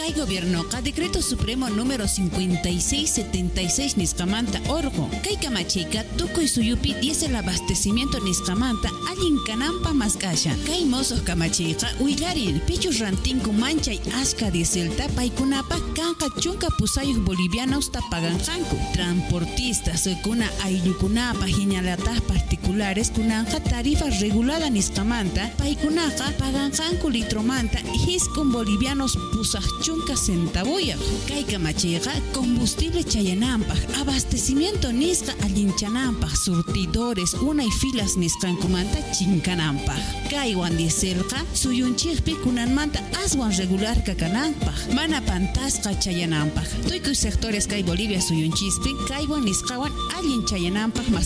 Kay gobierno decreto supremo número 5676 nisqamanta orgo. Kay kamachika tukuy suyupi diesel abastecimiento nisqamanta allin kanampa maskasha. Kay mosos kamachika uillarin pichus rantinku manchay aska dieselta paikunapa kanka chunka pusayuk bolivianos ta paganjanku. Transportistas kuna ayllukunapa hiñalatas particulares kunanja tarifa regulada nisqamanta paikunaka paganjanku litromanta hiskun bolivianos pusaj chunka centavuya. Kay kamachika combustible chayanampa abastecimiento nisqa allinchanampa surtidores unay filas nisqankumanta chinkanampa. Kaywan dieselqa suyunchikpi kunanmanta aswan regular kakanampa mana pantasqa chayanampa. Tuykuy sectores kay Bolivia suyunchispi kaywan nisqawan allin chayanampa